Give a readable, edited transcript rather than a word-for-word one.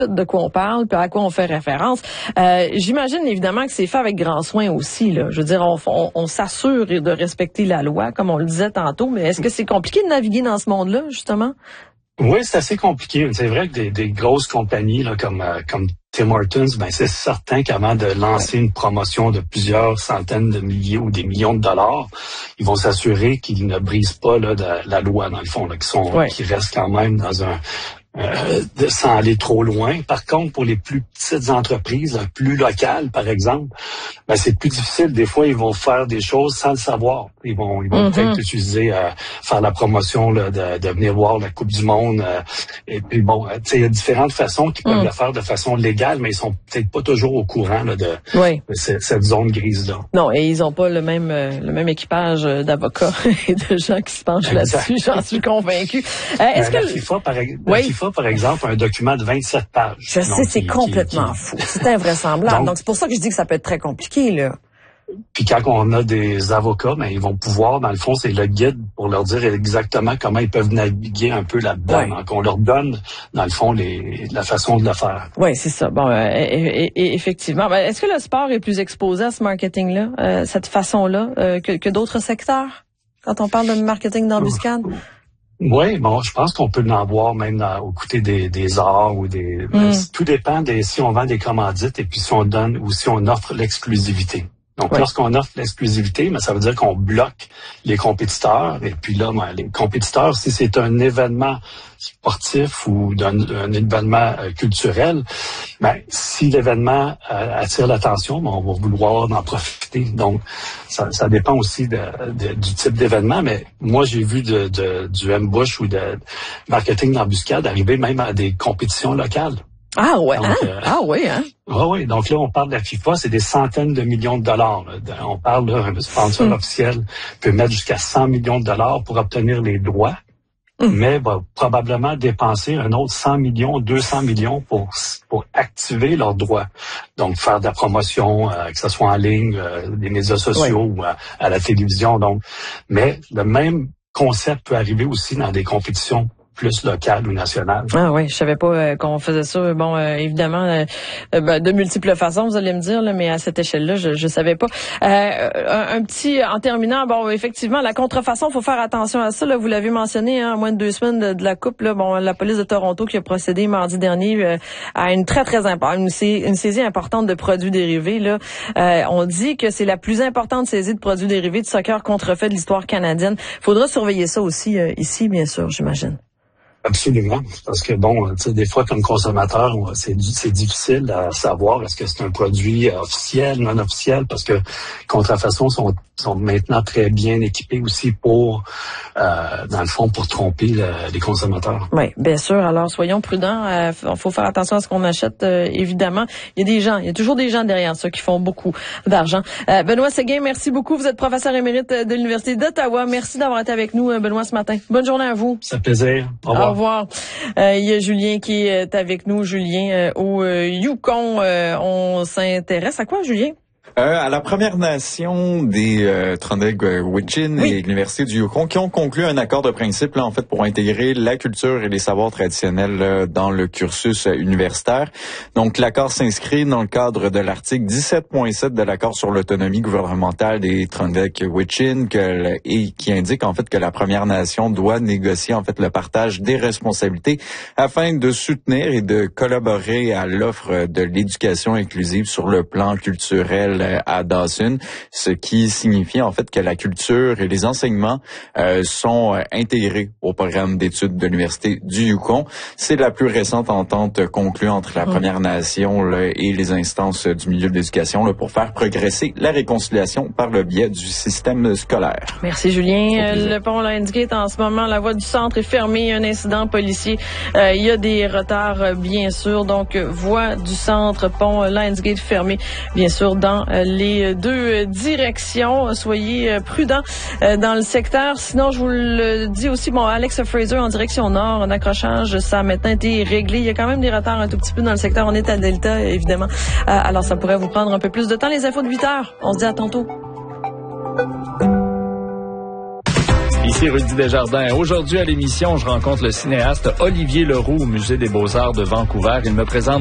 de quoi on parle, puis à quoi on fait référence. J'imagine évidemment que c'est fait avec grand soin aussi, là. Je veux dire, on s'assure de respecter la loi, comme on le disait tantôt, mais est-ce que c'est compliqué de naviguer dans ce monde-là, justement? Oui, c'est assez compliqué. C'est vrai que des grosses compagnies là, comme Tim Hortons, ben c'est certain qu'avant de lancer une promotion de plusieurs centaines de milliers ou des millions de dollars, ils vont s'assurer qu'ils ne brisent pas là, de la loi, dans le fond, là, qui restent quand même dans un sans aller trop loin. Par contre, pour les plus petites entreprises, là, plus locales, par exemple, ben, c'est plus difficile. Des fois, ils vont faire des choses sans le savoir. Ils vont peut-être utiliser, faire la promotion là, de venir voir la Coupe du Monde. Et puis bon, tu sais, il y a différentes façons qu'ils peuvent le faire de façon légale, mais ils sont peut-être pas toujours au courant là, de cette zone grise-là. Non, et ils n'ont pas le même équipage d'avocats et de gens qui se penchent là-dessus. J'en suis convaincu. Est-ce que la FIFA, par exemple, un document de 27 pages. Je sais, c'est complètement fou. C'est invraisemblable. Donc, c'est pour ça que je dis que ça peut être très compliqué, là. Puis quand on a des avocats, ben ils vont pouvoir, dans le fond, c'est le guide pour leur dire exactement comment ils peuvent naviguer un peu là-dedans. Donc, on leur donne, dans le fond, la façon de le faire. Oui, c'est ça. Bon, effectivement. Ben, est-ce que le sport est plus exposé à ce marketing-là, cette façon-là, que d'autres secteurs, quand on parle de marketing d'embuscade? Oui, bon, je pense qu'on peut en voir même au côté des arts ou des. Tout dépend si on vend des commandites et puis si on donne ou si on offre l'exclusivité. Donc, lorsqu'on offre l'exclusivité, ça veut dire qu'on bloque les compétiteurs. Et puis là, les compétiteurs, si c'est un événement sportif ou un événement culturel, si l'événement attire l'attention, on va vouloir en profiter. Donc, ça dépend aussi du type d'événement. Mais moi, j'ai vu du ambush ou de marketing d'embuscade arriver même à des compétitions locales. Ah ouais, donc, oui. Donc là, on parle de la FIFA, c'est des centaines de millions de dollars. Là. On parle d'un sponsor officiel peut mettre jusqu'à 100 millions de dollars pour obtenir les droits, mais va probablement dépenser un autre 100 millions, 200 millions pour activer leurs droits. Donc, faire de la promotion, que ce soit en ligne, des médias sociaux ou à la télévision. Donc, mais le même concept peut arriver aussi dans des compétitions plus locales ou nationales. Ah oui, je savais pas qu'on faisait ça. Bon, évidemment, de multiples façons, vous allez me dire, là, mais à cette échelle-là, je savais pas. Un petit, en terminant, bon, effectivement, la contrefaçon, faut faire attention à ça. Là, vous l'avez mentionné, à moins de 2 semaines de la Coupe. Là, bon, la police de Toronto qui a procédé mardi dernier à une très importante, une saisie importante de produits dérivés. Là, on dit que c'est la plus importante saisie de produits dérivés de soccer contrefait de l'histoire canadienne. Faudra surveiller ça aussi ici, bien sûr, j'imagine. Absolument, parce que bon, tu sais, des fois comme consommateur, c'est difficile à savoir est-ce que c'est un produit officiel, non officiel, parce que contrefaçons sont maintenant très bien équipés aussi pour, dans le fond, pour tromper les consommateurs. Oui, bien sûr. Alors soyons prudents. Il faut faire attention à ce qu'on achète. Évidemment, il y a toujours des gens derrière ça qui font beaucoup d'argent. Benoît Séguin, merci beaucoup. Vous êtes professeur émérite de l'Université d'Ottawa. Merci d'avoir été avec nous, Benoît, ce matin. Bonne journée à vous. C'est un plaisir. Au revoir. Au revoir. Il y a Julien qui est avec nous. Julien, au Yukon, on s'intéresse à quoi, Julien? À la Première Nation des Trøndelag-Wet'suwet'en et l'Université du Yukon qui ont conclu un accord de principe là, en fait, pour intégrer la culture et les savoirs traditionnels là, dans le cursus universitaire. Donc, l'accord s'inscrit dans le cadre de l'article 17.7 de l'accord sur l'autonomie gouvernementale des Trøndelag-Wet'suwet'en et qui indique en fait que la Première Nation doit négocier en fait le partage des responsabilités afin de soutenir et de collaborer à l'offre de l'éducation inclusive sur le plan culturel à Dawson, ce qui signifie en fait que la culture et les enseignements sont intégrés au programme d'études de l'Université du Yukon. C'est la plus récente entente conclue entre la Première Nation là, et les instances du milieu de l'éducation là, pour faire progresser la réconciliation par le biais du système scolaire. Merci Julien. Le pont Lions Gate en ce moment, la voie du centre est fermée, un incident policier. Il y a des retards bien sûr, donc voie du centre, pont Lions Gate fermé bien sûr dans les deux directions. Soyez prudents dans le secteur. Sinon, je vous le dis aussi, bon, Alex Fraser en direction nord, un accrochage, ça a maintenant été réglé. Il y a quand même des retards un tout petit peu dans le secteur. On est à Delta, évidemment. Alors, ça pourrait vous prendre un peu plus de temps. Les infos de 8 heures. On se dit à tantôt. Ici Ici Rudy Desjardins. Aujourd'hui à l'émission, je rencontre le cinéaste Olivier Leroux au Musée des Beaux-Arts de Vancouver. Il me présente